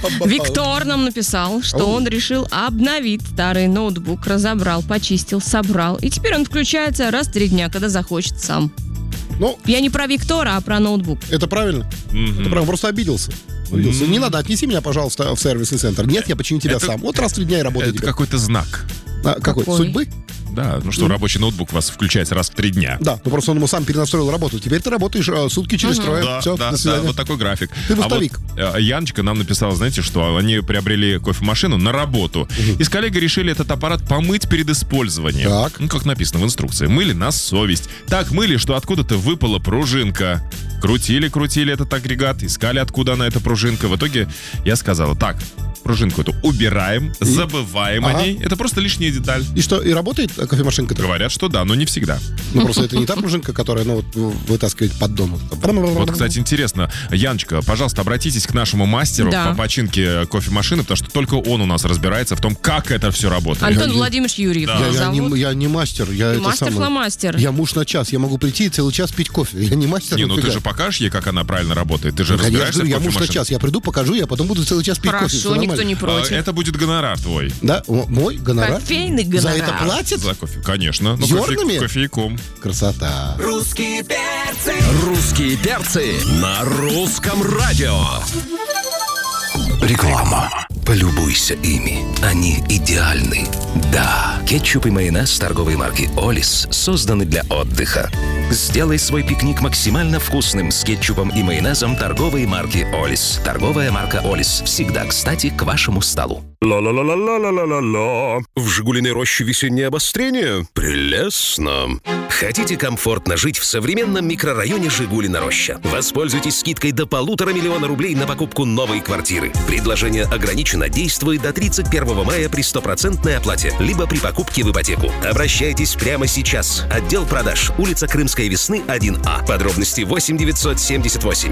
Виктор нам написал, что он решил обновить старый ноутбук, разобрал, почистил, собрал. И теперь он включается раз в 3 дня, когда захочет сам. Я не про Виктора, а про ноутбук. Это правильно. Это правильно, просто обиделся. Не надо, отнеси меня, пожалуйста, в сервисный центр. Нет, я починю тебя сам. Вот раз в 3 дня и работаю. Это какой-то знак. Какой? Судьбы? Да, что рабочий ноутбук у вас включается раз в 3 дня. Да, просто он ему сам перенастроил работу. Теперь ты работаешь сутки через 3. Все, до свидания. Да, вот такой график. Ты выставик. Яночка нам написала, знаете, что они приобрели кофемашину на работу. И с коллегой решили этот аппарат помыть перед использованием. Так. Как написано в инструкции. Мыли на совесть. Так мыли, что откуда-то выпала пружинка. Крутили этот агрегат, искали, откуда она, эта пружинка. В итоге я сказала, так, пружинку эту убираем, забываем о ней. Это просто лишняя деталь. И что, и работает кофемашинка? Говорят, что да, но не всегда. Просто это не та пружинка, которая, вытаскивает поддон. Вот, кстати, интересно. Яночка, пожалуйста, обратитесь к нашему мастеру по починке кофемашины, потому что только он у нас разбирается в том, как это все работает. Антон Владимирович Юрьев. Я не мастер. Мастер-фломастер. Я муж на час. Я могу прийти и целый час пить кофе. Я не мастер. Ты же покажешь ей, как она правильно работает. Ты же разбираешься в кофемашине. Я муж на час. Я приду, покажу, я потом буду целый час пить кофе. Хорошо, никто не против. Это будет гонорар твой. Да? Мой гонорар? Кофейный гонорар. За это платят? За кофе, конечно. Зернами? Кофейком. Красота. Русские перцы. Русские перцы на русском радио. Реклама. Полюбуйся ими. Они идеальны. Да, кетчуп и майонез торговой марки «Олис» созданы для отдыха. Сделай свой пикник максимально вкусным с кетчупом и майонезом торговой марки «Олис». Торговая марка «Олис» всегда кстати к вашему столу. Ла-ла-ла-ла-ла-ла-ла-ла. В «Жигулиной роще» весеннее обострение? Прелестно. Хотите комфортно жить в современном микрорайоне Жигулина Роща? Воспользуйтесь скидкой до 1,5 миллиона рублей на покупку новой квартиры. Предложение ограничено, действует до 31 мая при 100% оплате, либо при покупке в ипотеку. Обращайтесь прямо сейчас. Отдел продаж. Улица Крымской Весны, 1А. Подробности 8 978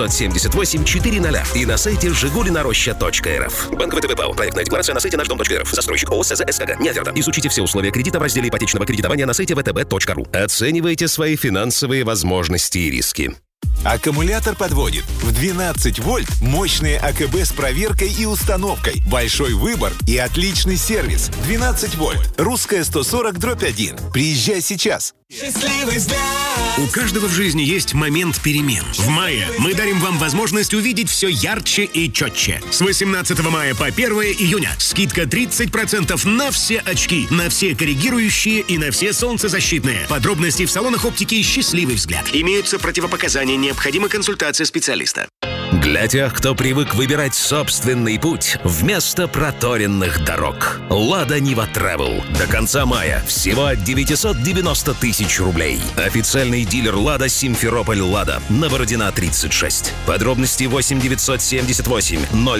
978 400 и на сайте жигулинароща.рф. Банк ВТБ ПАО. Проектная декларация на сайте наш-дом.рф. Застройщик ООО СЗ СКГ. Не оферта. Изучите все условия кредита в разделе ипотечного кредитования на сайте vtb.ru. Оценивайте свои финансовые возможности и риски. Аккумулятор подводит. В 12 вольт мощные АКБ с проверкой и установкой. Большой выбор и отличный сервис. 12 вольт. Русская 140/1. Приезжай сейчас. Счастливый взгляд. У каждого в жизни есть момент перемен. В мае мы дарим вам возможность увидеть все ярче и четче. С 18 мая по 1 июня скидка 30% на все очки, на все коррегирующие и на все солнцезащитные. Подробности в салонах оптики «Счастливый взгляд». Имеются противопоказания, необходима консультация специалиста. Для тех, кто привык выбирать собственный путь вместо проторенных дорог. «Лада Нива Travel». До конца мая всего от 990 тысяч рублей. Официальный дилер «Лада» Симферополь «Лада». На Бородина, 36. Подробности 8 978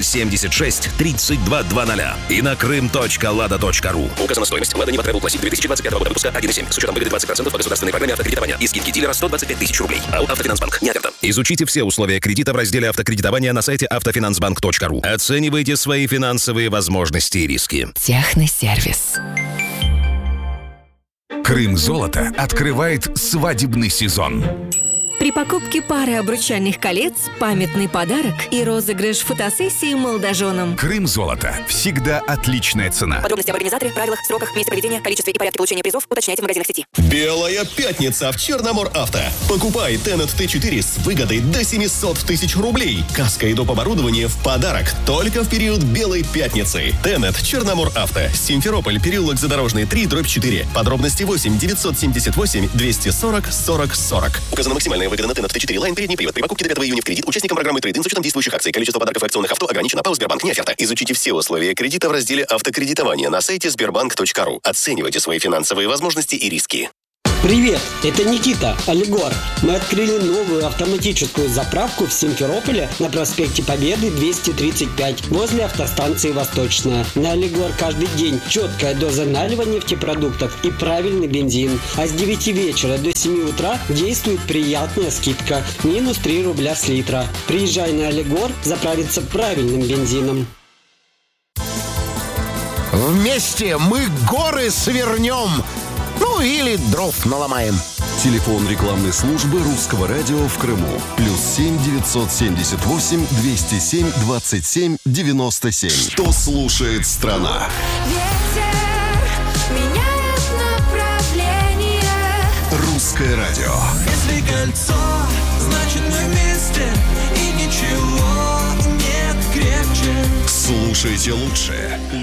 076 3220 и на крым.lada.ru. Указана стоимость. «Лада Нива Travel Classic» 2025 года выпуска 1,7. С учетом выгоды 20% по государственной программе автокредитования и скидки дилера 125 тысяч рублей. АО «Автофинансбанк». Не оферта. Изучите все условия кредита в разделе автокредитования на сайте автофинансбанк.ру. Оценивайте свои финансовые возможности и риски. Техносервис. Крым-золото открывает свадебный сезон. При покупке пары обручальных колец, памятный подарок и розыгрыш фотосессии молодоженам. Крым-золото. Всегда отличная цена. Подробности об организаторе, правилах, сроках, месте проведения, количестве и порядке получения призов уточняйте в магазинах сети. Белая пятница в Черномор-Авто. Покупай Тенет Т4 с выгодой до 700 тысяч рублей. Каска и доп. Оборудование в подарок. Только в период Белой пятницы. Тенет Черномор-Авто. Симферополь, переулок Задорожный, 3/4. Подробности 8 978 240 40 40. Указана максимальная выгода на Тенет Т4 Лайн передний привод. При покупке до 5 июня в кредит участникам программы Трейдин с учетом действующих акций. Количество подарков и акционных авто ограничено. ПАО «Сбербанк». Не оферта. Изучите все условия кредита в разделе автокредитования на сайте sberbank.ru. Оценивайте свои финансовые возможности и риски. Привет, это Никита, Алигор. Мы открыли новую автоматическую заправку в Симферополе на проспекте Победы 235 возле автостанции Восточная. На Алигор каждый день четкая доза налива нефтепродуктов и правильный бензин. А с 9 вечера до 7 утра действует приятная скидка – минус 3 рубля с литра. Приезжай на Алигор заправиться правильным бензином. Вместе мы горы свернем. Ну, или дров наломаем. Телефон рекламной службы Русского радио в Крыму. +7 978 207 27 97. Что слушает страна? Ветер меняет направление. Русское радио. Если кольцо, значит мы вместе, и ничего нет крепче. Слушайте лучшее.